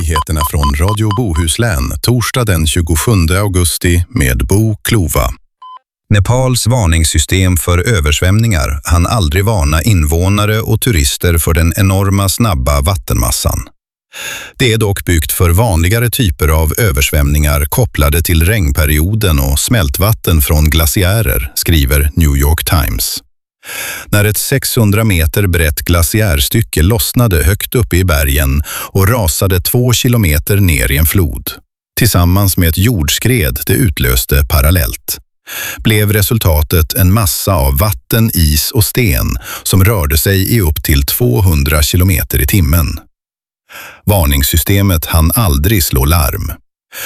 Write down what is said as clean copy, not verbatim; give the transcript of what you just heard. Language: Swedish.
Nyheterna från Radio Bohuslän, torsdag den 27 augusti med Bo Klova. Nepals varningssystem för översvämningar hann aldrig varna invånare och turister för den enorma snabba vattenmassan. Det är dock byggt för vanligare typer av översvämningar kopplade till regnperioden och smältvatten från glaciärer, skriver New York Times. När ett 600 meter brett glaciärstycke lossnade högt uppe i bergen och rasade 2 kilometer ner i en flod, tillsammans med ett jordskred det utlöste parallellt, blev resultatet en massa av vatten, is och sten som rörde sig i upp till 200 kilometer i timmen. Varningssystemet hann aldrig slå larm.